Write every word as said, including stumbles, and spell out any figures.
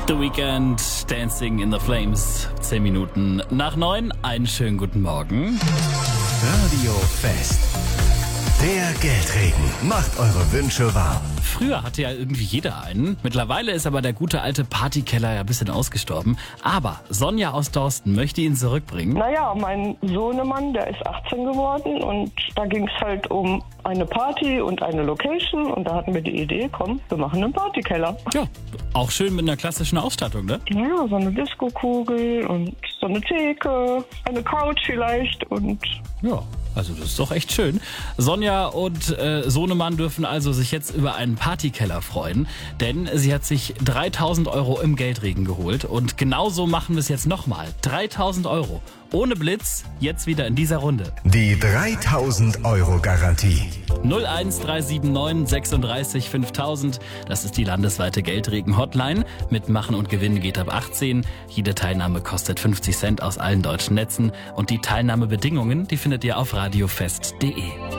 The Weeknd, Dancing in the Flames. Zehn Minuten nach neun. Einen schönen guten Morgen. Radio Fest. Der Geldregen macht eure Wünsche wahr. Früher hatte ja irgendwie jeder einen. Mittlerweile ist aber der gute alte Partykeller ja ein bisschen ausgestorben. Aber Sonja aus Dorsten möchte ihn zurückbringen. Naja, mein Sohnemann, der ist achtzehn geworden und da ging es halt um eine Party und eine Location und da hatten wir die Idee, komm, wir machen einen Partykeller. Ja, auch schön mit einer klassischen Ausstattung, ne? Ja, so eine Disco-Kugel und so eine Theke, eine Couch vielleicht und... Ja, also das ist doch echt schön. Sonja und äh, Sohnemann dürfen also sich jetzt über einen Partykeller freuen, denn sie hat sich dreitausend Euro im Geldregen geholt und genauso machen wir es jetzt nochmal. dreitausend Euro. Ohne Blitz, jetzt wieder in dieser Runde. Die dreitausend Euro Garantie. null eins drei sieben neun sechsunddreißig fünftausend, das ist die landesweite Geldregen-Hotline. Mitmachen und gewinnen geht ab achtzehn. Jede Teilnahme kostet fünfzig Cent aus allen deutschen Netzen. Und die Teilnahmebedingungen, die findet ihr auf radiofest punkt de.